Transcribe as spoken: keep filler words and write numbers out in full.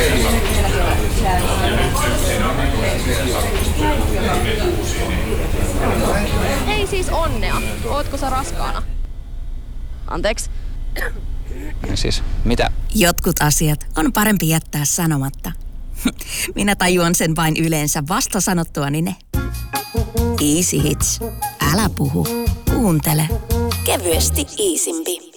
Hei siis onnea. Ootko sä raskaana? Anteeksi. Siis, mitä? Jotkut asiat on parempi jättää sanomatta. Minä tajuan sen vain yleensä vasta sanottuani ne. Easy Hits. Älä puhu. Kuuntele. Kevyesti Easimpi.